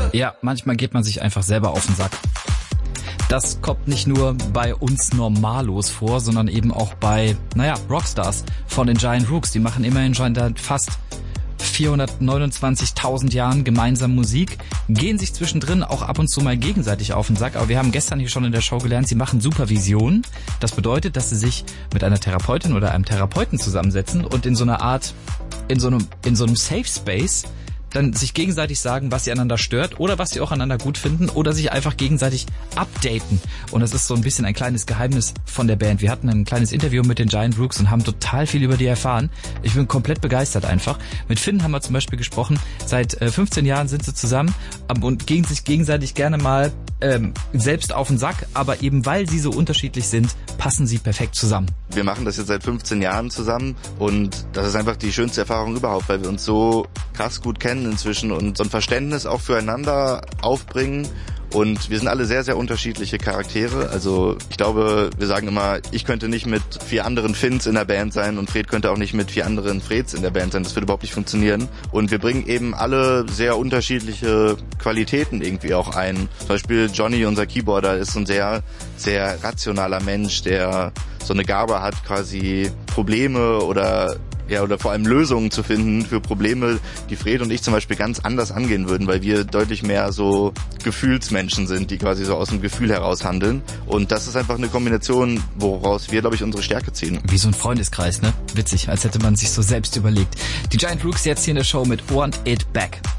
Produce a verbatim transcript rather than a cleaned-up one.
Ja, manchmal geht man sich einfach selber auf den Sack. Das kommt nicht nur bei uns Normalos vor, sondern eben auch bei, naja, Rockstars von den Giant Rooks. Die machen immerhin schon seit fast vierhundertneunundzwanzigtausend Jahren gemeinsam Musik, gehen sich zwischendrin auch ab und zu mal gegenseitig auf den Sack. Aber wir haben gestern hier schon in der Show gelernt, sie machen Supervision. Das bedeutet, dass sie sich mit einer Therapeutin oder einem Therapeuten zusammensetzen und in so einer Art, in so einem, in so einem Safe Space dann sich gegenseitig sagen, was sie einander stört oder was sie auch einander gut finden oder sich einfach gegenseitig updaten. Und das ist so ein bisschen ein kleines Geheimnis von der Band. Wir hatten ein kleines Interview mit den Giant Rooks und haben total viel über die erfahren. Ich bin komplett begeistert einfach. Mit Finn haben wir zum Beispiel gesprochen. Seit fünfzehn Jahren sind sie zusammen und gehen sich gegenseitig gerne mal ähm, selbst auf den Sack. Aber eben weil sie so unterschiedlich sind, passen sie perfekt zusammen. Wir machen das jetzt seit fünfzehn Jahren zusammen und das ist einfach die schönste Erfahrung überhaupt, weil wir uns so krass gut kennen inzwischen und so ein Verständnis auch füreinander aufbringen. Und wir sind alle sehr, sehr unterschiedliche Charaktere. Also ich glaube, wir sagen immer, ich könnte nicht mit vier anderen Finns in der Band sein und Fred könnte auch nicht mit vier anderen Freds in der Band sein. Das würde überhaupt nicht funktionieren. Und wir bringen eben alle sehr unterschiedliche Qualitäten irgendwie auch ein. Zum Beispiel Johnny, unser Keyboarder, ist so ein sehr, sehr rationaler Mensch, der so eine Gabe hat, quasi Probleme oder ja, oder vor allem Lösungen zu finden für Probleme, die Fred und ich zum Beispiel ganz anders angehen würden, weil wir deutlich mehr so Gefühlsmenschen sind, die quasi so aus dem Gefühl heraus handeln. Und das ist einfach eine Kombination, woraus wir, glaube ich, unsere Stärke ziehen. Wie so ein Freundeskreis, ne? Witzig, als hätte man sich so selbst überlegt. Die Giant Rooks jetzt hier in der Show mit Want It Back.